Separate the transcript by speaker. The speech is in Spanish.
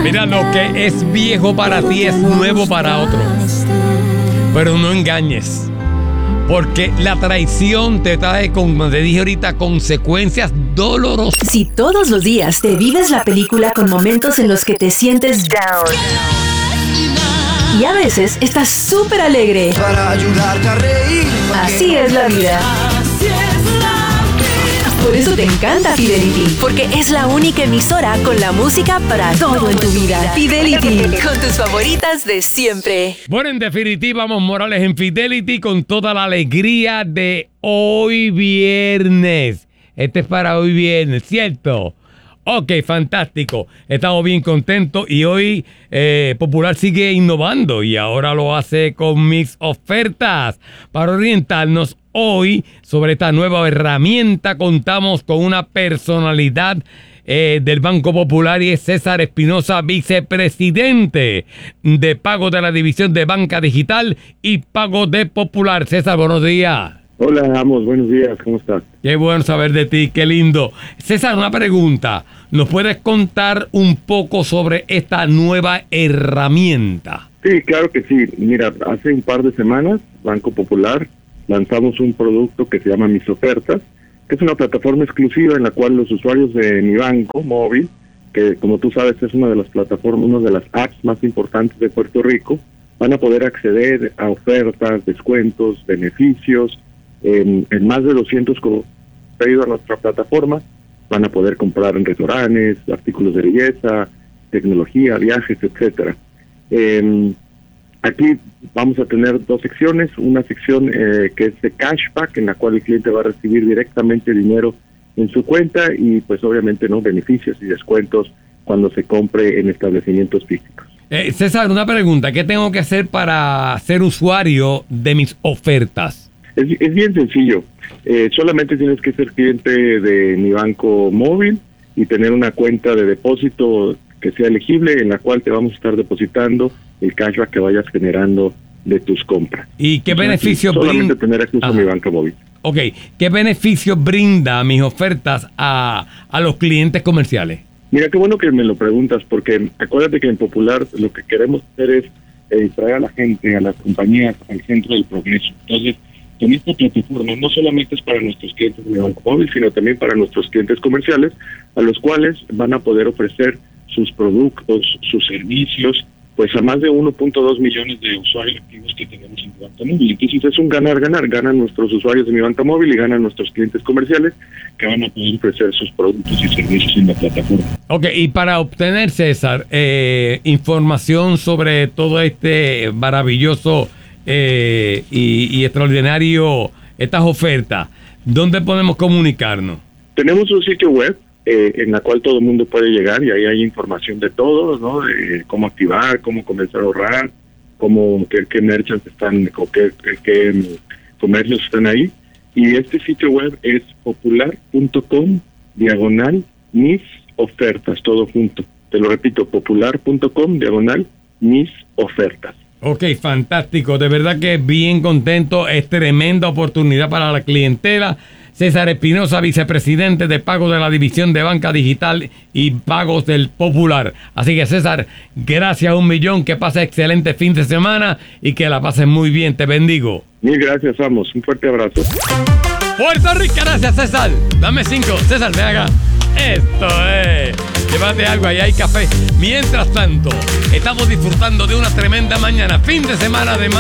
Speaker 1: Mira, lo que es viejo para ti es nuevo para otro. Pero no engañes. Porque la traición te trae, como te dije ahorita, consecuencias dolorosas.
Speaker 2: Si todos los días te vives la película con momentos en los que te sientes down y a veces estás súper alegre,
Speaker 3: para ayudarte a reír.
Speaker 2: Así es la vida. Por eso te encanta Fidelity, porque es la única emisora con la música para todo en tu vida. Fidelity, con tus favoritas de siempre.
Speaker 1: Bueno, en definitiva, vamos Morales en Fidelity con toda la alegría de hoy viernes. Este es para hoy viernes, ¿cierto? Ok, fantástico. Estamos bien contentos y hoy Popular sigue innovando y ahora lo hace con mis ofertas. Para orientarnos hoy sobre esta nueva herramienta, contamos con una personalidad del Banco Popular y es César Espinosa, vicepresidente de Pago de la División de Banca Digital y Pago de Popular. César, buenos días.
Speaker 4: Hola, Amos, buenos días, ¿cómo estás?
Speaker 1: Qué bueno saber de ti, qué lindo. César, una pregunta. ¿Nos puedes contar un poco sobre esta nueva herramienta?
Speaker 4: Sí, claro que sí. Mira, hace un par de semanas, Banco Popular, lanzamos un producto que se llama Mis Ofertas, que es una plataforma exclusiva en la cual los usuarios de mi banco móvil, que como tú sabes es una de las plataformas, una de las apps más importantes de Puerto Rico, van a poder acceder a ofertas, descuentos, beneficios, en más de 200 pedidos a nuestra plataforma. Van a poder comprar en restaurantes, artículos de belleza, tecnología, viajes, etcétera. Aquí vamos a tener dos secciones, una sección que es de cashback, en la cual el cliente va a recibir directamente dinero en su cuenta y pues obviamente no beneficios y descuentos cuando se compre en establecimientos físicos.
Speaker 1: César, una pregunta, ¿qué tengo que hacer para ser usuario de mis ofertas?
Speaker 4: Es bien sencillo, solamente tienes que ser cliente de mi banco móvil y tener una cuenta de depósito que sea elegible en la cual te vamos a estar depositando el cashback que vayas generando de tus compras.
Speaker 1: ¿Y qué beneficios brinda?
Speaker 4: Solamente tener acceso a mi banco móvil.
Speaker 1: Ok, ¿qué beneficios brinda mis ofertas a los clientes comerciales?
Speaker 4: Mira, qué bueno que me lo preguntas, porque acuérdate que en Popular lo que queremos hacer es traer a la gente, a las compañías, al centro del progreso. Entonces, en esta plataforma no solamente es para nuestros clientes de banco móvil, sino también para nuestros clientes comerciales, a los cuales van a poder ofrecer sus productos, sus servicios, pues a más de 1.2 millones de usuarios activos que tenemos en mi banca móvil. Entonces es un ganar-ganar, ganan nuestros usuarios de mi banca móvil y ganan nuestros clientes comerciales que van a poder ofrecer sus productos y servicios en la plataforma.
Speaker 1: Ok, y para obtener, César, información sobre todo este maravilloso y extraordinario, estas ofertas, ¿dónde podemos comunicarnos?
Speaker 4: Tenemos un sitio web en la cual todo el mundo puede llegar y ahí hay información de todo, ¿no? De cómo activar, cómo comenzar a ahorrar, qué merchants están, o qué comercios están ahí. Y este sitio web es popular.com/mis ofertas, todo junto. Te lo repito, popular.com/mis ofertas.
Speaker 1: Ok, fantástico, de verdad que bien contento, es tremenda oportunidad para la clientela. César Espinosa, vicepresidente de Pago de la División de Banca Digital y Pagos del Popular. Así que César, gracias 1,000,000, que pases excelente fin de semana y que la pases muy bien, te bendigo.
Speaker 4: Mil gracias, Amos, un fuerte abrazo.
Speaker 1: Puerto Rico, gracias César, dame 5, César, ven acá. Esto es, llévate algo, ahí hay café. Mientras tanto, estamos disfrutando de una tremenda mañana, fin de semana de